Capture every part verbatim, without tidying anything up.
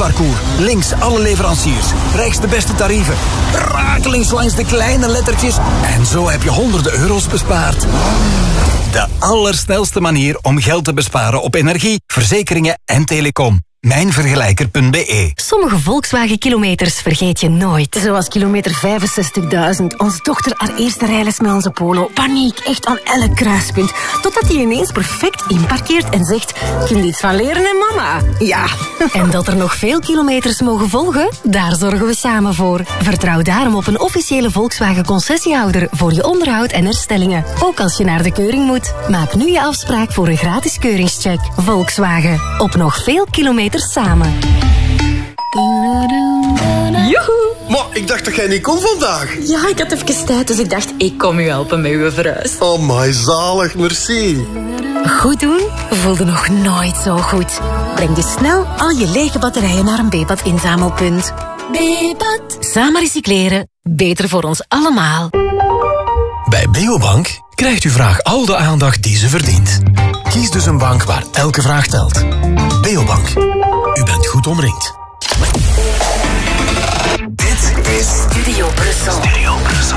prijsparcours. Links alle leveranciers. Rechts de beste tarieven. Rakelings langs de kleine lettertjes. En zo heb je honderden euro's bespaard. De allersnelste manier om geld te besparen op energie, verzekeringen en telecom. Mijnvergelijker punt b e. Sommige Volkswagen-kilometers vergeet je nooit. Zoals kilometer vijfenzestigduizend. Onze dochter haar eerste rijles met onze Polo. Paniek, echt aan elk kruispunt. Totdat hij ineens perfect inparkeert en zegt... Kun je iets van leren, hè, mama? Ja. En dat er nog veel kilometers mogen volgen? Daar zorgen we samen voor. Vertrouw daarom op een officiële Volkswagen-concessiehouder voor je onderhoud en herstellingen. Ook als je naar de keuring moet. Maak nu je afspraak voor een gratis keuringscheck. Volkswagen. Op nog veel kilometers samen. Joehoe! Maar ik dacht dat jij niet kon vandaag. Ja, ik had even tijd, dus ik dacht, ik kom u helpen met uw verhuis. Oh my, zalig, merci. Goed doen voelde nog nooit zo goed. Breng dus snel al je lege batterijen naar een Bepat inzamelpunt. Bepat. Samen recycleren. Beter voor ons allemaal. Bij Beobank krijgt uw vraag al de aandacht die ze verdient. Kies dus een bank waar elke vraag telt. Beobank. U bent goed omringd. Dit is Studio Brussel. Studio Brussel.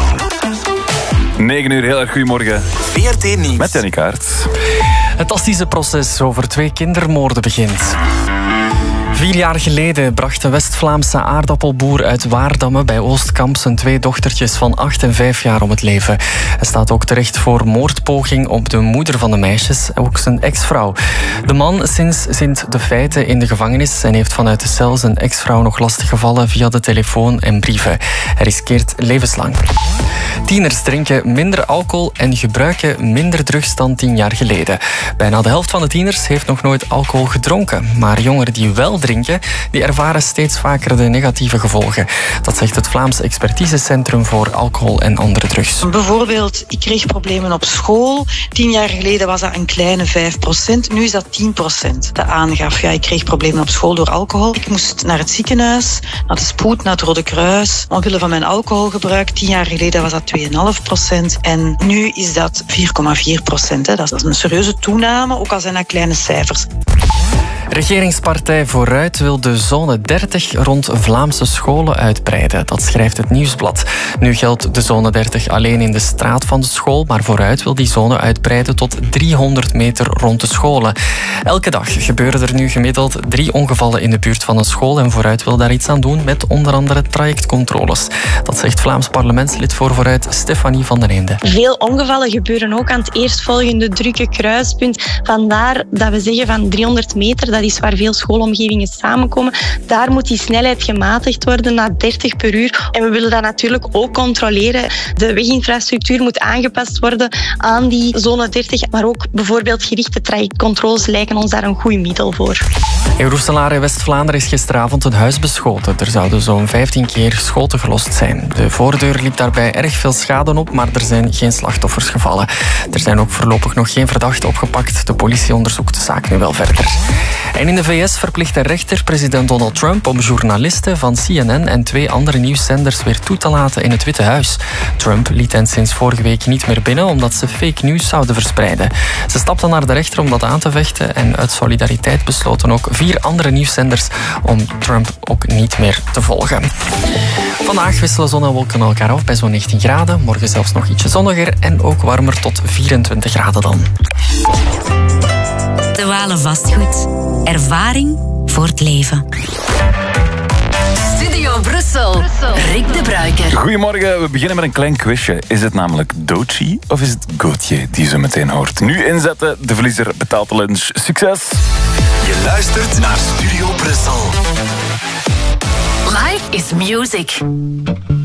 negen uur, heel erg goedemorgen. V R T Nieuws. Met Jannie Kaart. Het Tastische proces over twee kindermoorden begint. Vier jaar geleden bracht een West-Vlaamse aardappelboer uit Waardamme bij Oostkamp zijn twee dochtertjes van acht en vijf jaar om het leven. Hij staat ook terecht voor moordpoging op de moeder van de meisjes, ook zijn ex-vrouw. De man sinds zint de feiten in de gevangenis en heeft vanuit de cel zijn ex-vrouw nog lastiggevallen via de telefoon en brieven. Hij riskeert levenslang. Tieners drinken minder alcohol en gebruiken minder drugs dan tien jaar geleden. Bijna de helft van de tieners heeft nog nooit alcohol gedronken. Maar jongeren die wel drinken, die ervaren steeds vaker de negatieve gevolgen. Dat zegt het Vlaams Expertisecentrum voor Alcohol en Andere Drugs. Bijvoorbeeld, ik kreeg problemen op school. Tien jaar geleden was dat een kleine vijf procent. Nu is dat tien procent. De aangaf, ja, ik kreeg problemen op school door alcohol. Ik moest naar het ziekenhuis, naar de spoed, naar het Rode Kruis. Omwille van mijn alcoholgebruik. Tien jaar geleden was dat twee komma vijf procent. En nu is dat vier komma vier procent. Dat is een serieuze toename, ook al zijn dat kleine cijfers. Regeringspartij Vooruit wil de zone dertig rond Vlaamse scholen uitbreiden. Dat schrijft het Nieuwsblad. Nu geldt de zone dertig alleen in de straat van de school, maar Vooruit wil die zone uitbreiden tot driehonderd meter rond de scholen. Elke dag gebeuren er nu gemiddeld drie ongevallen in de buurt van een school en Vooruit wil daar iets aan doen met onder andere trajectcontroles. Dat zegt Vlaams parlementslid voor Vooruit Stefanie van den Eende. Veel ongevallen gebeuren ook aan het eerstvolgende drukke kruispunt. Vandaar dat we zeggen van driehonderd meter, dat is waar veel schoolomgevingen samenkomen. Daar moet die snelheid gematigd worden naar dertig per uur. En we willen dat natuurlijk ook controleren. De weginfrastructuur moet aangepast worden aan die zone dertig. Maar ook bijvoorbeeld gerichte trajectcontroles lijken ons daar een goed middel voor. In Roeselare, West-Vlaanderen, is gisteravond een huis beschoten. Er zouden zo'n vijftien keer schoten gelost zijn. De voordeur liep daarbij erg veel schade op, maar er zijn geen slachtoffers gevallen. Er zijn ook voorlopig nog geen verdachten opgepakt. De politie onderzoekt de zaak nu wel verder. En in de V S verplicht de rechter president Donald Trump om journalisten van C N N en twee andere nieuwszenders weer toe te laten in het Witte Huis. Trump liet hen sinds vorige week niet meer binnen omdat ze fake news zouden verspreiden. Ze stapten naar de rechter om dat aan te vechten en uit solidariteit besloten ook vier andere nieuwszenders om Trump ook niet meer te volgen. Vandaag wisselen zon en wolken elkaar af bij zo'n negentien graden. Morgen zelfs nog ietsje zonniger en ook warmer tot vierentwintig graden dan. De Walen Vastgoed. Ervaring voor het leven. Studio Brussel. Rick de Bruiker. Goedemorgen, we beginnen met een klein quizje. Is het namelijk Doechii of is het Gauthier die zo meteen hoort? Nu inzetten, de verliezer betaalt de lunch. Succes! Je luistert naar Studio Brussel. Life is music.